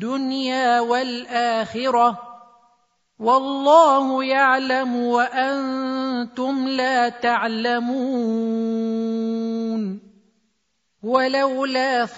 الدُّنْيَا وَالْآخِرَةِ وَاللَّهُ يَعْلَمُ وَأَنْتُمْ لَا تَعْلَمُونَ. ولولا